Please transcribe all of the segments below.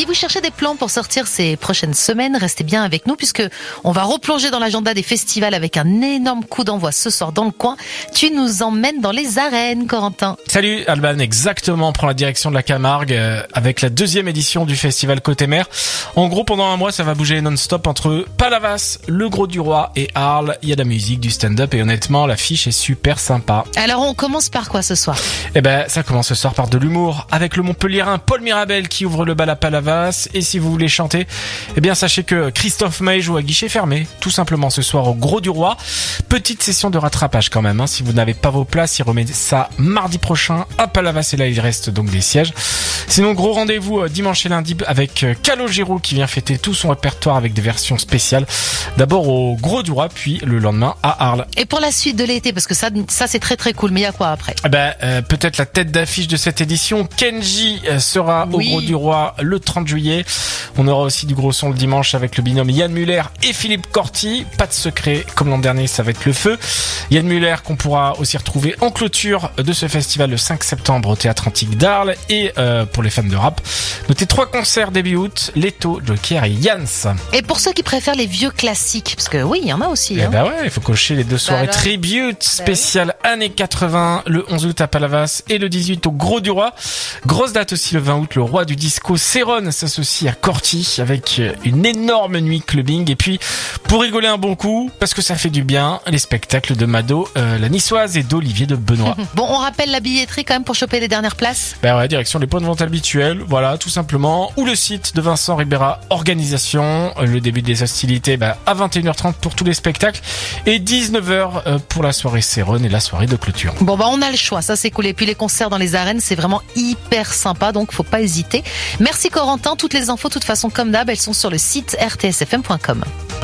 Si vous cherchez des plans pour sortir ces prochaines semaines, restez bien avec nous puisque on va replonger dans l'agenda des festivals avec un énorme coup d'envoi ce soir dans le coin. Tu nous emmènes dans les arènes, Corentin. Salut Alban, exactement, on prend la direction de la Camargue avec la 2e édition du festival Côté Mer. En gros, pendant un mois, ça va bouger non-stop entre Palavas, le Gros du Roi et Arles. Il y a de la musique, du stand-up et honnêtement, l'affiche est super sympa. Alors on commence par quoi ce soir? Eh ben, ça commence ce soir par de l'humour avec le Montpelliérain Paul Mirabel qui ouvre le bal à Palavas. Et si vous voulez chanter, eh bien sachez que Christophe Maé joue à guichet fermé, tout simplement ce soir au Gros du Roi. Petite session de rattrapage quand même, hein. Si vous n'avez pas vos places, il remet ça mardi prochain à Palavas et là il reste donc des sièges. Sinon, gros rendez-vous dimanche et lundi avec Calogero qui vient fêter tout son répertoire avec des versions spéciales. D'abord au Gros du Roi, puis le lendemain à Arles. Et pour la suite de l'été, parce que ça c'est très très cool, mais il y a quoi après? Peut-être la tête d'affiche de cette édition, Kenji sera au Gros du Roi le 30 juillet. On aura aussi du gros son le dimanche avec le binôme Yann Muller et Philippe Corti. Pas de secret, comme l'an dernier, ça va être le feu. Yann Muller qu'on pourra aussi retrouver en clôture de ce festival le 5 septembre au Théâtre Antique d'Arles. Et pour les fans de rap, notez 3 concerts début août, Leto, Joker et Yans. Et pour ceux qui préfèrent les vieux classiques, parce que oui, il y en a aussi. Hein. Il faut cocher les 2 soirées tribute spéciales années 80, le 11 août à Palavas et le 18 au Gros du Roi. Grosse date aussi le 20 août, le roi du disco Céron s'associe à Corti avec une énorme nuit clubbing. Et puis, pour rigoler un bon coup, parce que ça fait du bien, les spectacles de Mado, la niçoise et d'Olivier de Benoît. Bon, on rappelle la billetterie quand même pour choper les dernières places. Direction les points de vente habituels, voilà, tout simplement. Ou le site de Vincent Ribera Organisation. Le début des hostilités à 21h30 pour tous les spectacles et 19h pour la soirée Céron et la soirée de clôture. Bon, on a le choix, ça c'est cool. Et puis les concerts dans les arènes, c'est vraiment hyper sympa, donc faut pas hésiter. Merci Corentin, toutes les infos, de toute façon, comme d'hab, elles sont sur le site rtsfm.com.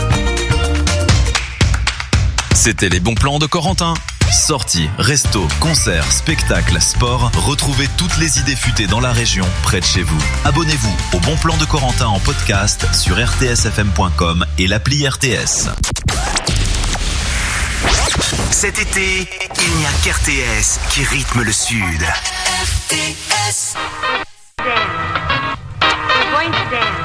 C'était les bons plans de Corentin. Sorties, restos, concerts, spectacles, sport, retrouvez toutes les idées futées dans la région, près de chez vous. Abonnez-vous au Bon Plan de Corentin en podcast sur rtsfm.com et l'appli RTS. Cet été, il n'y a qu'RTS qui rythme le Sud. RTS. Dance. We're going to dance.